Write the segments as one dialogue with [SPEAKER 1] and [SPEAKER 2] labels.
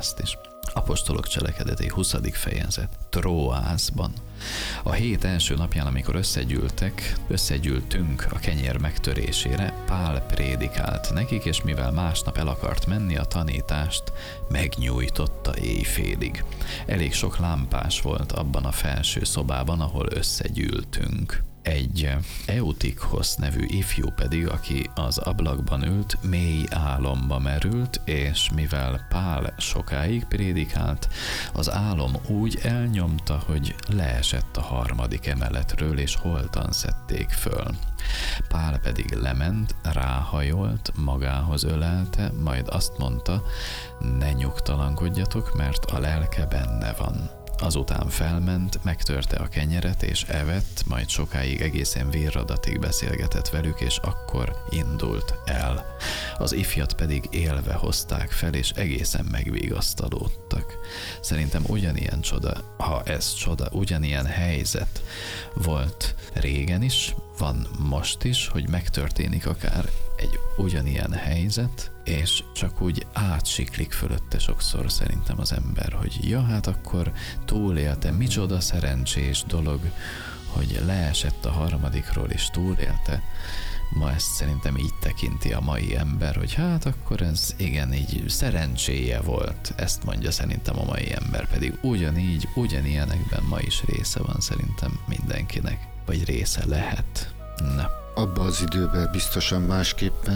[SPEAKER 1] ezt is. Apostolok cselekedetei 20. fejezet, Tróászban. A hét első napján, amikor összegyűltünk a kenyér megtörésére, Pál prédikált nekik, és mivel másnap el akart menni, a tanítást megnyújtotta éjfélig. Elég sok lámpás volt abban a felső szobában, ahol összegyűltünk. Egy Eutikhosz nevű ifjú pedig, aki az ablakban ült, mély álomba merült, és mivel Pál sokáig prédikált, az álom úgy elnyomta, hogy leesett a 3. emeletről, és holtan szedték föl. Pál pedig lement, ráhajolt, magához ölelte, majd azt mondta, ne nyugtalankodjatok, mert a lelke benne van. Azután felment, megtörte a kenyeret és evett, majd sokáig egészen vérradatig beszélgetett velük, és akkor indult el. Az ifjat pedig élve hozták fel, és egészen megvigasztalódtak. Szerintem ugyanilyen csoda, ha ez csoda, ugyanilyen helyzet volt régen is, van most is, hogy megtörténik akár egy ugyanilyen helyzet, és csak úgy átsiklik fölötte sokszor szerintem az ember, hogy ja, hát akkor túlélte, micsoda szerencsés dolog, hogy leesett a 3. és túlélte. Ma ezt szerintem így tekinti a mai ember, hogy hát akkor ez igen, így szerencséje volt. Ezt mondja szerintem a mai ember, pedig ugyanígy, ugyanilyenekben ma is része van szerintem mindenkinek, vagy része lehet. Na.
[SPEAKER 2] Abban az időben biztosan másképpen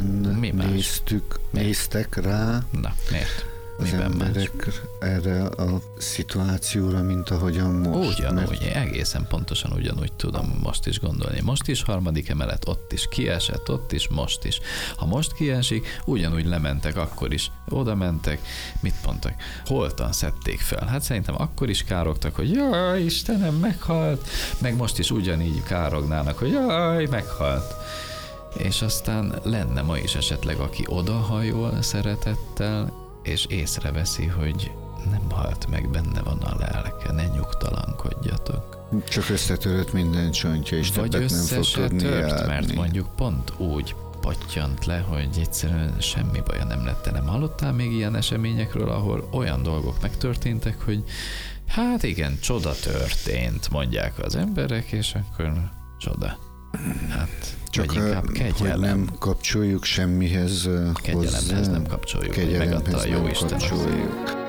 [SPEAKER 2] néztek rá.
[SPEAKER 1] Na, miért?
[SPEAKER 2] Az emberek erre a szituációra, mint ahogyan most.
[SPEAKER 1] Ugyanúgy, egészen pontosan ugyanúgy tudom most is gondolni. Most is 3. emelet, ott is kiesett, ott is, most is. Ha most kiesik, ugyanúgy lementek, akkor is oda mentek, mit mondtak? Holtan szedték fel. Hát szerintem akkor is károgtak, hogy jaj, Istenem, meghalt, meg most is ugyanígy kárognának, hogy jaj, meghalt. És aztán lenne ma is esetleg, aki odahajol szeretettel, és észreveszi, hogy nem halt meg, benne van a lelke, ne nyugtalankodjatok.
[SPEAKER 2] Csak összetörött minden csontja, és
[SPEAKER 1] vagy
[SPEAKER 2] többet nem fog tudni járni.
[SPEAKER 1] Mert mondjuk pont úgy pattyant le, hogy egyszerűen semmi baja nem lett. Te nem hallottál még ilyen eseményekről, ahol olyan dolgok megtörténtek, hogy hát igen, csoda történt, mondják az emberek, és akkor csoda. Hát,
[SPEAKER 2] csak hogy nem kapcsoljuk semmihez
[SPEAKER 1] kegyelemhez nem kapcsoljuk, hogy megadta a Jóisten.